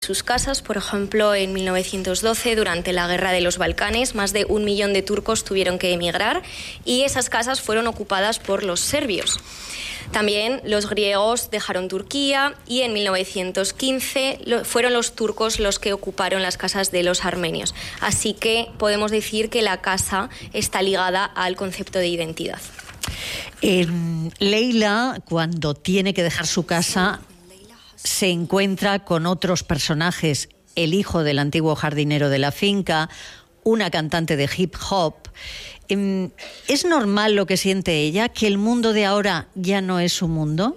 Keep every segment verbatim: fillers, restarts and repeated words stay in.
sus casas. Por ejemplo, en mil novecientos doce, durante la Guerra de los Balcanes, más de un millón de turcos tuvieron que emigrar y esas casas fueron ocupadas por los serbios. También los griegos dejaron Turquía y en mil novecientos quince fueron los turcos los que ocuparon las casas de los armenios. Así que podemos decir que la casa está ligada al concepto de identidad. Eh, Leila, cuando tiene que dejar su casa, se encuentra con otros personajes: el hijo del antiguo jardinero de la finca, una cantante de hip hop. ¿Es normal lo que siente ella, que el mundo de ahora ya no es su mundo?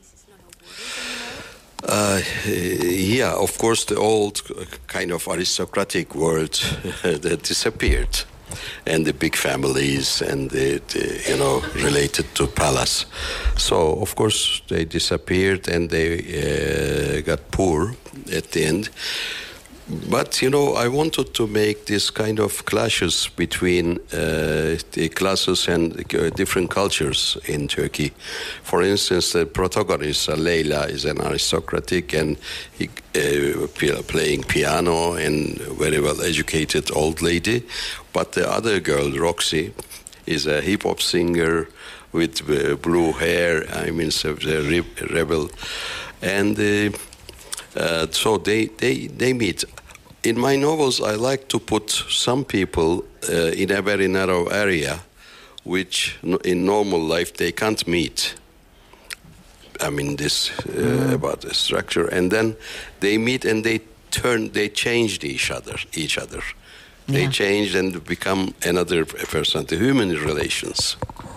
Uh, yeah, of course, the old kind of aristocratic world that disappeared, and the big families and the, the you know related to palace. So of course they disappeared and they uh, got poor at the end. But, you know, I wanted to make this kind of clashes between uh, the classes and uh, different cultures in Turkey. For instance, the protagonist, uh, Leila, is an aristocratic and he, uh, playing piano and very well-educated old lady. But the other girl, Roxy, is a hip-hop singer with uh, blue hair, I mean, so a re rebel. And uh, uh, so they, they, they meet. In my novels, I like to put some people uh, in a very narrow area, which in normal life they can't meet. I mean, this uh, mm. about the structure, and then they meet and they turn, they changed each other, each other. Yeah. They changed and become another person. The human relations.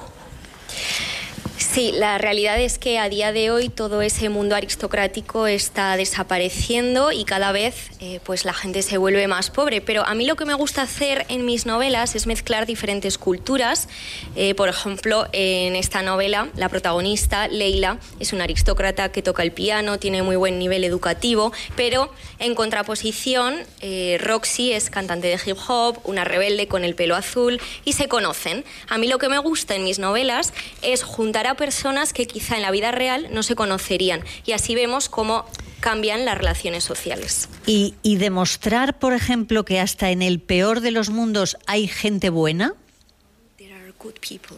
Sí, la realidad es que a día de hoy todo ese mundo aristocrático está desapareciendo y cada vez eh, pues la gente se vuelve más pobre. Pero a mí lo que me gusta hacer en mis novelas es mezclar diferentes culturas. Eh, por ejemplo, en esta novela, la protagonista, Leila, es una aristócrata que toca el piano, tiene muy buen nivel educativo, pero en contraposición, eh, Roxy es cantante de hip hop, una rebelde con el pelo azul y se conocen. A mí lo que me gusta en mis novelas es juntar a personas que quizá en la vida real no se conocerían y así vemos cómo cambian las relaciones sociales. Y, y demostrar, por ejemplo, que hasta en el peor de los mundos hay gente buena. There are good people.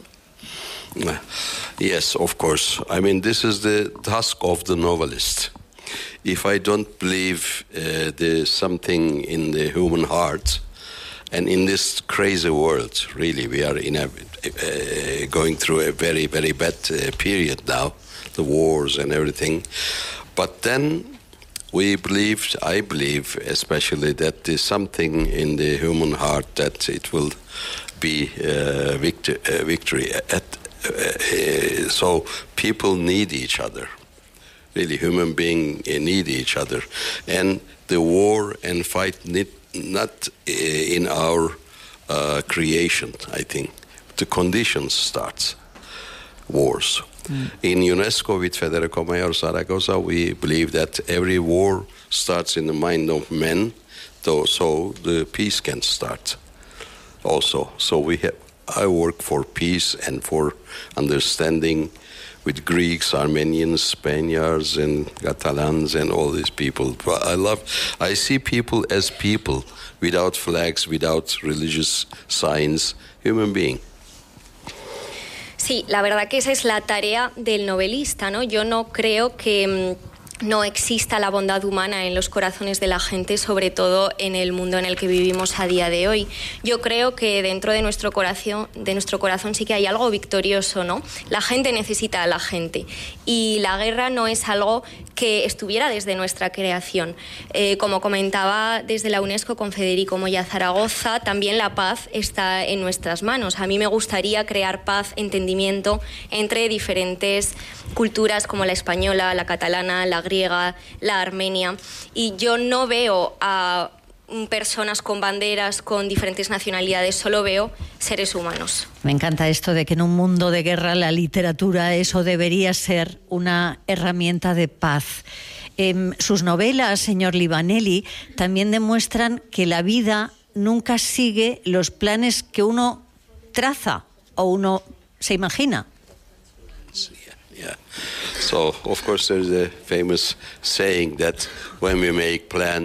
Yes, of course. I mean, this is the task of the novelist. If I don't believe uh, there's something in the human heart, and in this crazy world, really, we are in a uh, going through a very, very bad uh, period now, the wars and everything. But then we believe, I believe, especially that there's something in the human heart that it will be uh, victor, uh, victory. At, uh, uh, so people need each other. Really, human beings need each other, and the war and fight need not in our uh, creation, I think. The conditions start wars. Mm. In UNESCO with Federico Mayor Zaragoza, we believe that every war starts in the mind of men, though, so the peace can start also. So we have, I work for peace and for understanding with Greeks, Armenians, Spaniards, and Catalans, and all these people. I love, I see people as people, without flags, without religious signs, human being. Sí, la verdad que esa es la tarea del novelista, ¿no? Yo no creo que no exista la bondad humana en los corazones de la gente, sobre todo en el mundo en el que vivimos a día de hoy. Yo creo que dentro de nuestro corazón, de nuestro corazón sí que hay algo victorioso, ¿no? La gente necesita a la gente y la guerra no es algo que estuviera desde nuestra creación. Eh, como comentaba desde la UNESCO con Federico Moya Zaragoza, también la paz está en nuestras manos. A mí me gustaría crear paz, entendimiento entre diferentes culturas como la española, la catalana, la griega, la armenia, y yo no veo a personas con banderas, con diferentes nacionalidades, solo veo seres humanos. Me encanta esto de que en un mundo de guerra la literatura, eso debería ser una herramienta de paz. Eh, sus novelas, señor Livaneli, también demuestran que la vida nunca sigue los planes que uno traza o uno se imagina. Yeah. So, of course, there's a famous saying that when we make plans,